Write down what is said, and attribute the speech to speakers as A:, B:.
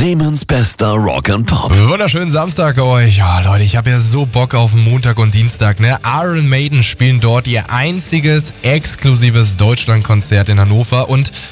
A: Bremens bester Rock and Pop.
B: Wunderschönen Samstag euch. Ja, Leute, ich habe ja so Bock auf Montag und Dienstag, ne? Iron Maiden spielen dort ihr einziges exklusives Deutschlandkonzert in Hannover und